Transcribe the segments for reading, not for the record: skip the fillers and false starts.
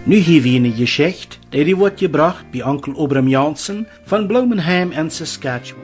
Nu hier weer een geschicht, die wordt gebracht bij onkel Obram Jansen van Bloemenheim in Saskatchewan.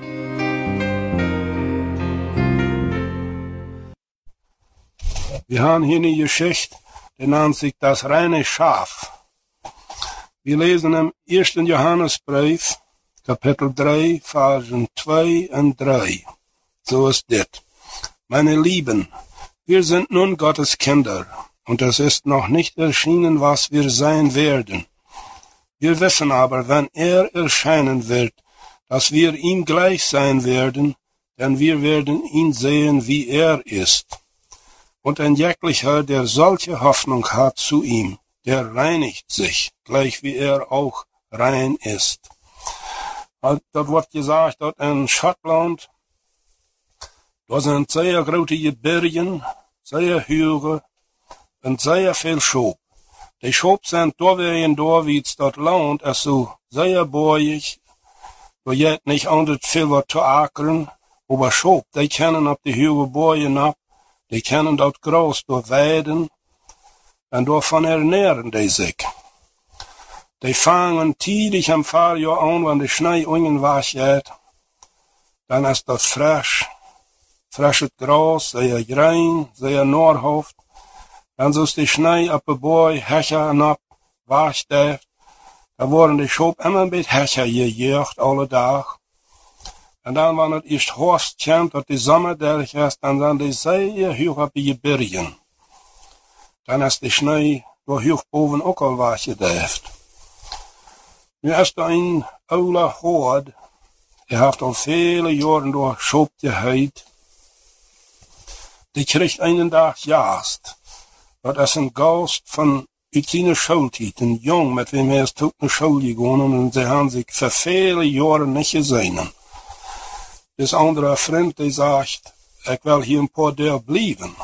Wir haben hier eine Geschichte, die nennt sich das reine Schaf. Wir lesen im 1. Johannesbrief, Kapitel 3, Versen 2 und 3. So ist dit. Meine Lieben, wir sind nun Gottes Kinder, und es ist noch nicht erschienen, was wir sein werden. Wir wissen aber, wenn er erscheinen wird, dass wir ihm gleich sein werden, denn wir werden ihn sehen, wie er ist. Und ein jeglicher, der solche Hoffnung hat zu ihm, der reinigt sich, gleich wie er auch rein ist. Dat wordt gesagt, dat in Schottland, da sind sehr große Bergen, sehr hohe und sehr viel Schop. Die Schop sind da wie es dort Land ist so sehr bäuig, da jet nicht anders viel was zu ackern, aber Schop, die kennen auf die hohe Bäume ab, die kennen dort Gras weiden, und davon ernähren die sich. Die fangen tidig am Fahrjahr an, wenn die Schnee ungewasch wird. Dann ist das frisches Gras, sehr grün, sehr nahrhaft. Dann ist die Schnee ab der Bäume, Hecher ab, wascht da worden die Schop immer ein bisschen Hecher gejagt, alle Tag. Und dann, wenn es erst Horst kommt, dass die Sommer durch ist, dann sind die sehr hoch auf die Bergen. Dann ist die Schnee da hoch oben auch al wasch gedäft. Nu ist da ein oude Hord, hat al viele Jahre durch Schop geheid. Die kriegt einen Tag Jast. Dat is een Gast von uit seiner Schulzeit, ein Jung, mit wem ist tot in Schule gegangen, und sie haben sich für viele Jahre nicht gesehen. Das andere Freund, der sagt, ich will hier ein paar Tage bleiben.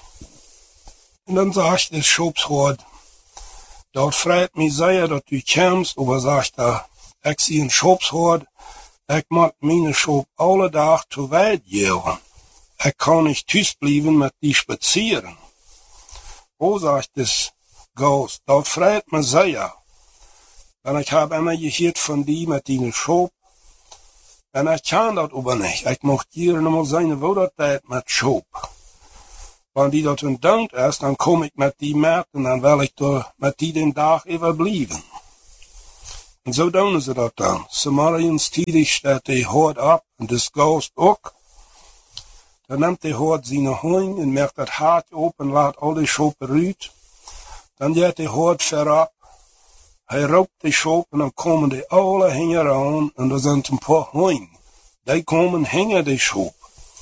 Und dann sagt der Schopshord, dort freut mich sehr, dass du kommst, aber sagt er, ich sehe einen Schopshord, ich mag meine Schop alle Tag zu weit gehen. Ich kann nicht thuis bleiben mit die spazieren. Oh, sagt das Ghost, dort freut mich sehr. Denn ich habe immer gehört von die mit deinen Schop. Und ich kann das aber nicht. Ich möchte hier nochmal seine Wohnerteit mit Schop. Wenn die dort ein Dank ist, dann komme ich mit die mit und dann will ich da mit die den Tag überbleiben. Und so tun sie das dann. Samariens tidig steht die Hort ab und das Ghost auch. Dann nimmt die Hort seine Hoing und merkt das Hart op und lässt all die Schopen rüt. Dann geht die Hort verab. Er raubt die Schopen und dann kommen die alle hängen an und da sind ein paar Hoing. Die kommen hängen die Schop.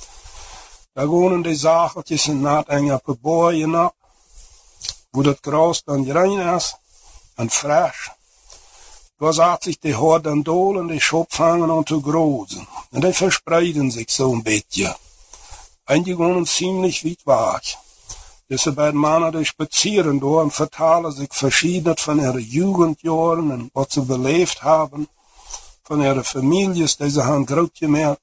Da gehen die Sachertjes in naht eng auf die Bäume ab, wo das Gras dann rein ist und frisch. Da sagt sich die Hort dann dohl und die Schop fangen an zu großen. Und die verspreiden sich so ein bisschen. Einige gehen ziemlich weit weg. Diese beiden Männer, die spazieren da und vertalen sich verschiedene von ihren Jugendjahren und was sie belebt haben, von ihren Familien, die sie haben groß gemerkt.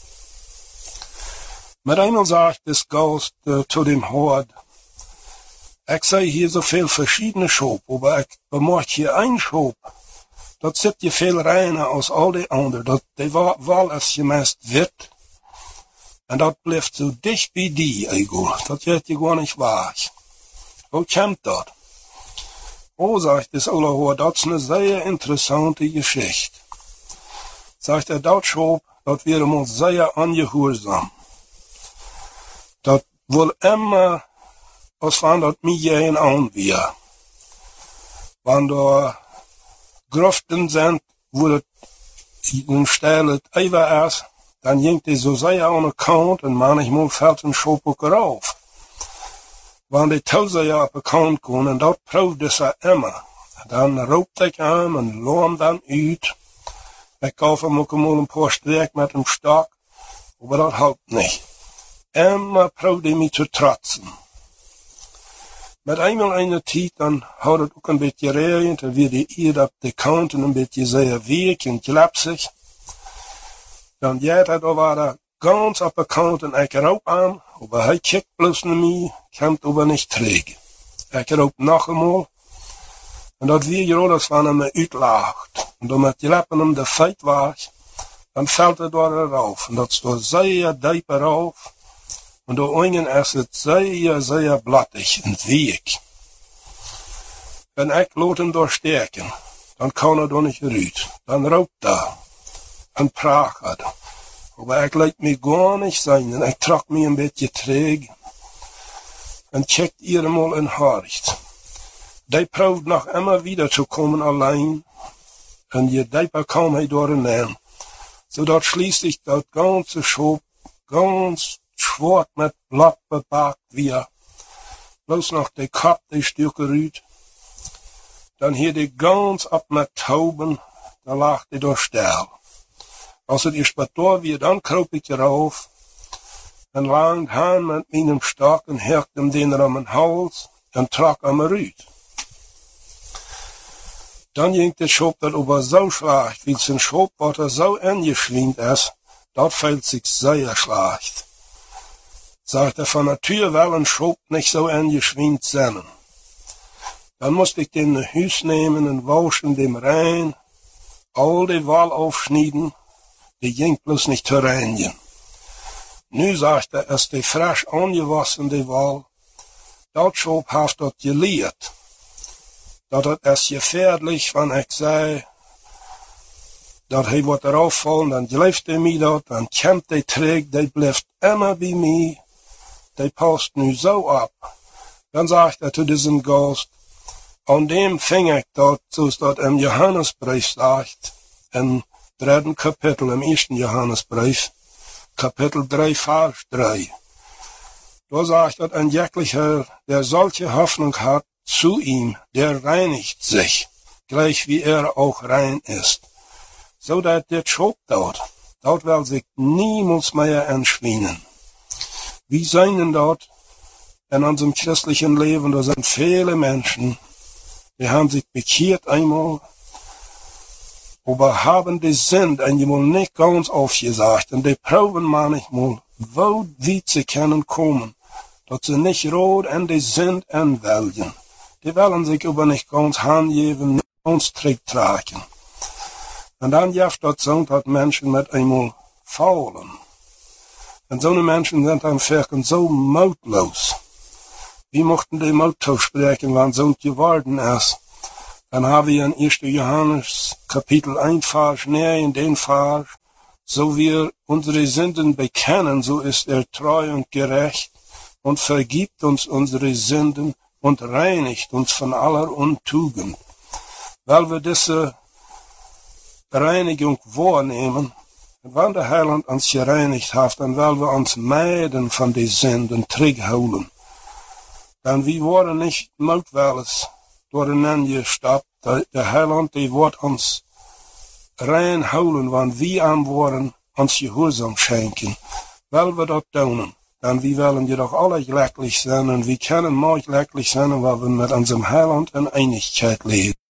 Mit einmal sagt das Ghost zu dem Hort, ich sehe hier so viel verschiedene Schop, aber ich bemerke hier ein Schop. Das sieht hier viel reiner als all die anderen. Die Wahl ist gemeist wird. Und das bleibt so dicht wie die, Ego. Das wird ja gar nicht wahr. Wo kommt das? Oh, sagt das Ola, das ist eine sehr interessante Geschichte. Sagt er, das Schop, das wäre uns sehr angehorsam. Das wohl immer, als wenn das mir an wir. Wenn da Gruften sind, wo das in Stelle Eiver ist, dann jinkt die so sehr an den Kant und manchmal fällt ein Schop auch rauf. Wenn die Tauser ja auf den Kant gehen, und dort probt es immer, dann raubt ich an und lohnt dann uit. Ich kaufe mir auch mal ein paar Streck mit dem Stock, aber das hält nicht. Immer probt ich mich zu trotzen. Mit einmal einer Zeit, dann hat es auch ein bisschen regnet, dann wird die Erde auf die Kanten ein bisschen sehr weich und glapsig. Dann geht er da war ganz auf der Kant und ich rauf an, aber er kickt bloß nicht mehr, kommt aber nicht träge. Ich rauf noch einmal, En dat wie je alles van hem uitlaagt. En door met je lippen hem de feit waagt, dan fällt door eraf. En dat is door zeer diep eraf. En door oingen is het zeer blattig en week. En ik laat hem doorsteken, dan kan er door niet eruit. Dan rookt en praat. Maar ik laat me gar niet zijn en ik trok me een beetje terug. En checkt eenmaal in hart. Die proeft nog immer wieder te komen alleen. En je dieper kwam hij door een naam. Zodat schließlich dat ganze Schop ganz zwart met blad bepakt weer. Bloß noch de kop, die stukken uit. Dan hier die ganz ab met tauben, dan lag die door stil. Als het eerst wat door weer, dan kroop ik eraf. En langt aan met mijn stok en herkt hem den om mijn hals en trok hem eruit. Dan ging de Schop dat over zo schlecht, wie zijn Schop wat zo ingeschwingt is, dat fällt sich sehr schlecht. Sagt van Natur wel een Schop nicht so ingeschwingt zijn. Dan moest ik den naar huis nemen en waschen dem rein, al die Wal aufschneiden, die ging bloß nicht te reinigen. Nu sagt ist die frisch angewaschen, die Wal, dat Schop heeft dat geleerd. Dat het is gefährlich, wenn ik zei, dat hij wordt eraf vallen, dan blijft hij mij dat, dan komt hij terug, die blijft immer bij mij, die past nu zo op. Dan zegt hij tot diesem Gast, an dem fing ik dat, zoals dat in Johannesbrief zegt, in 3. Kapitel, im 1. Johannesbrief, Kapitel 3, Vers 3. Da sagt dat ein jeglicher, der solche Hoffnung hat, zu ihm, der reinigt sich, gleich wie auch rein ist. So dat der Schop dort will sich niemals mehr entschwinden. Wie seien dort in unserem christlichen Leben, da sind viele Menschen, die haben sich bekehrt einmal, aber haben die Sinn einmal nicht ganz aufgesagt, und die proben manchmal, wo sie können kommen, dass sie nicht rot in die Sinn anwählen. Die wollen sich aber nicht ganz hingeben, nicht ganz tragen. Und dann gibt es so, dass Menschen mit einmal faulen. Und so eine Menschen sind dann wirklich so mutlos. Wie mochten die Mut sprechen, wenn so geworden ist? Dann haben wir in 1. Johannes Kapitel 1, Vers 9, den Vers, so wir unsere Sünden bekennen, so ist treu und gerecht und vergibt uns unsere Sünden und reinigt uns von aller Untugend. Weil wir diese Reinigung wahrnehmen, und wenn der Heiland uns gereinigt hat, dann wollen wir uns meiden von den Sünden zurückholen. Denn wir worden nicht mutwillig durcheinander gestappt. Der Heiland, die wird uns reinholen, wenn wir am worden uns Gehorsam schenken. Weil wir das tun. Denn wir wollen jedoch alle glücklich sein, und wir können mal glücklich sein, weil wir mit unserem Heiland in Einigkeit leben.